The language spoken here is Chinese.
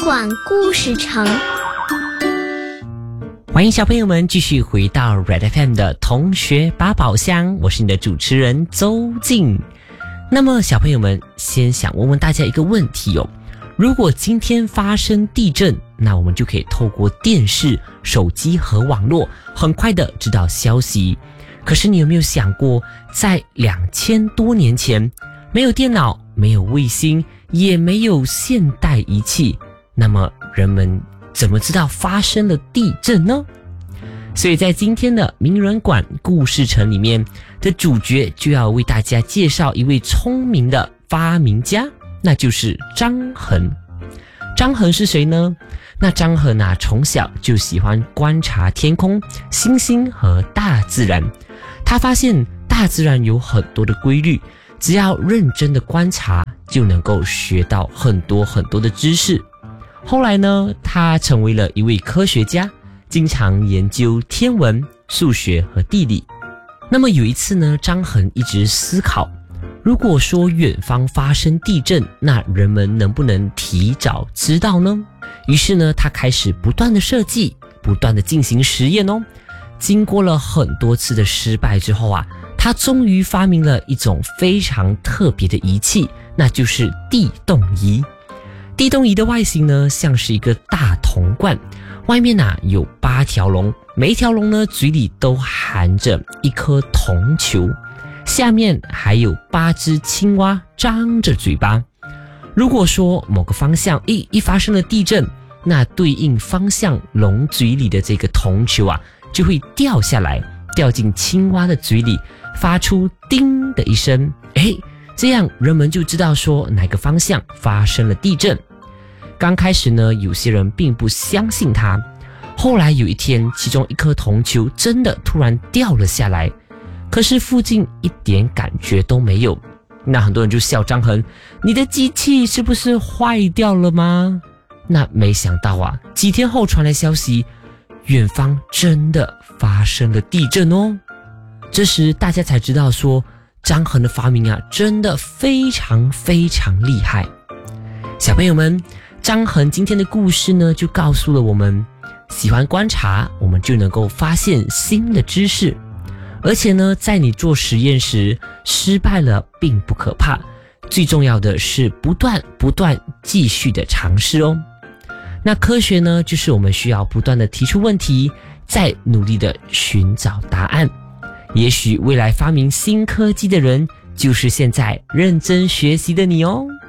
馆故事城。 欢迎小朋友们继续回到 Red FM 的同学八宝箱，我是你的主持人周静。那么小朋友们，先想问问大家一个问题哦，如果今天发生地震，那我们就可以透过电视、手机和网络很快的知道消息。可是你有没有想过，在2000多年前，没有电脑，没有卫星，也没有现代仪器，那么人们怎么知道发生了地震呢？所以在今天的名人馆故事城里面的主角就要为大家介绍一位聪明的发明家，那就是张衡。张衡是谁呢？那张衡从小就喜欢观察天空、星星和大自然。他发现大自然有很多的规律，只要认真的观察，就能够学到很多很多的知识。后来呢，他成为了一位科学家，经常研究天文、数学和地理。那么有一次呢，张衡一直思考，如果说远方发生地震，那人们能不能提早知道呢？于是呢，他开始不断的设计，不断的进行实验哦。经过了很多次的失败之后他终于发明了一种非常特别的仪器，那就是地动仪。地动仪的外形呢，像是一个大铜罐，外面有8条龙，每一条龙呢嘴里都含着一颗铜球，下面还有8只青蛙张着嘴巴。如果说某个方向一发生了地震，那对应方向龙嘴里的这个铜球就会掉下来，掉进青蛙的嘴里，发出叮的一声，这样人们就知道说哪个方向发生了地震。刚开始呢，有些人并不相信他，后来有一天，其中一颗铜球真的突然掉了下来，可是附近一点感觉都没有。那很多人就笑张衡，你的机器是不是坏掉了吗？那没想到几天后传来消息，远方真的发生了地震哦。这时大家才知道说，张衡的发明真的非常非常厉害。小朋友们，张衡今天的故事呢，就告诉了我们，喜欢观察，我们就能够发现新的知识。而且呢，在你做实验时失败了并不可怕，最重要的是不断继续的尝试哦。那科学呢，就是我们需要不断的提出问题，再努力的寻找答案。也许未来发明新科技的人，就是现在认真学习的你哦。